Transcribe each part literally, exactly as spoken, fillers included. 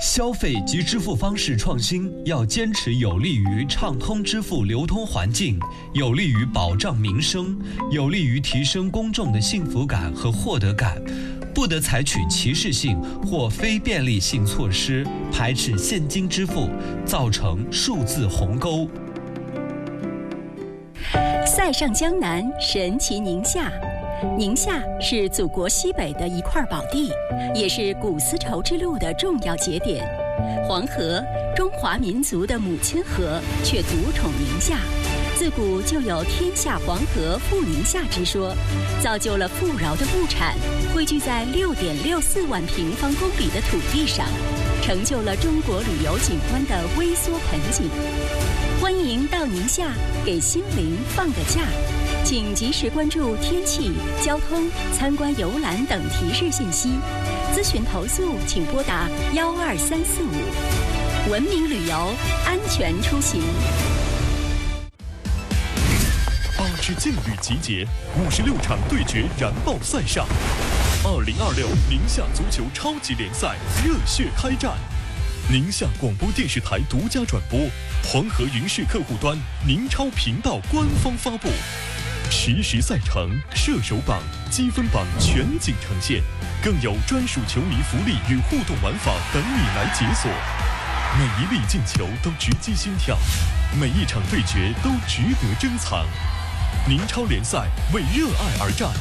消费及支付方式创新要坚持有利于畅通支付流通环境，有利于保障民生，有利于提升公众的幸福感和获得感，不得采取歧视性或非便利性措施，排斥现金支付，造成数字鸿沟。 塞上江南，神奇宁夏。宁夏是祖国西北的一块宝地，也是古丝绸之路的重要节点。黄河，中华民族的母亲河，却独宠宁夏。自古就有天下黄河富宁夏之说，造就了富饶的物产汇聚在六点六四万平方公里的土地上，成就了中国旅游景观的微缩盆景。欢迎到宁夏，给心灵放个假。请及时关注天气、交通、参观游览等提示信息。咨询投诉请拨打幺二三四五。文明旅游，安全出行。 八支劲旅集结，五十六场对决燃爆赛上。二零二六宁夏足球超级联赛热血开战。宁夏广播电视台独家转播，黄河云视客户端、宁超频道官方发布。实时赛程、射手榜、积分榜全景呈现，更有专属球迷福利与互动玩法等你来解锁。每一粒进球都直击心跳，每一场对决都值得珍藏。宁超联赛为热爱而战，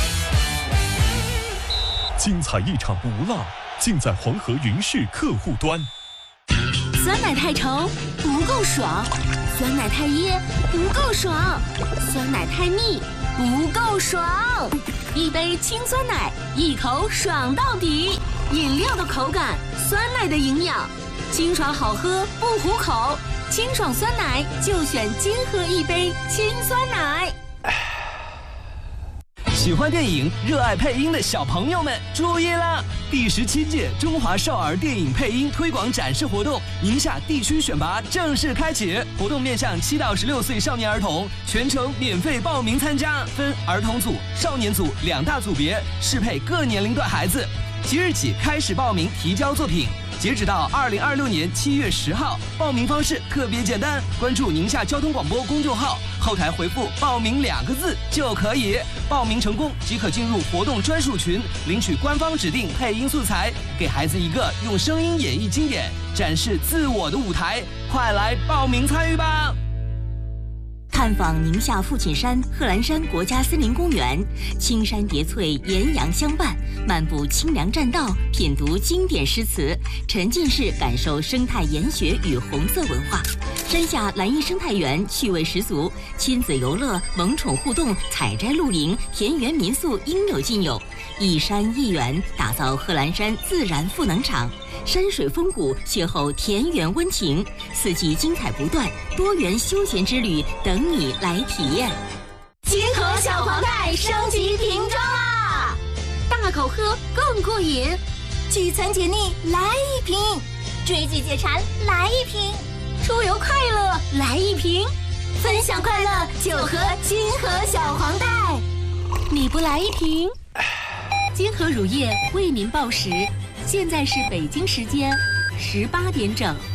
精彩一场不落，尽在黄河云视客户端。 酸奶太稠不够爽，酸奶太噎不够爽，酸奶太腻不够爽。一杯清酸奶，一口爽到底。饮料的口感，酸奶的营养，清爽好喝不糊口。清爽酸奶就选金河一杯清酸奶。 喜欢电影、热爱配音的小朋友们注意了！第十七届中华少儿电影配音推广展示活动宁夏地区选拔正式开启，活动面向七到十六岁少年儿童，全程免费报名参加，分儿童组、少年组两大组别，适配各年龄段孩子。即日起开始报名提交作品，截止到二零二六年七月十号。报名方式特别简单，关注宁夏交通广播公众号，后台回复报名两个字就可以。报名成功即可进入活动专属群，领取官方指定配音素材，给孩子一个用声音演绎经典、展示自我的舞台。快来报名参与吧！ 探访宁夏父亲山贺兰山国家森林公园，青山叠翠，岩阳相伴，漫步清凉栈道，品读经典诗词，沉浸式感受生态研学与红色文化。山下蓝荫生态园趣味十足，亲子游乐、萌宠互动、采摘露营、田园民宿应有尽有。一山一园，打造贺兰山自然赋能场。山水风谷，邂逅田园温情，四季精彩不断，多元休闲之旅等你来体验。 金河小黄袋升级瓶装啦， 大口喝更过瘾， 聚餐解腻来一瓶，追剧解馋来一瓶， 出游快乐来一瓶， 分享快乐就喝金河小黄袋。 你不来一瓶？金河乳业为您报时，现在是北京时间十八点整。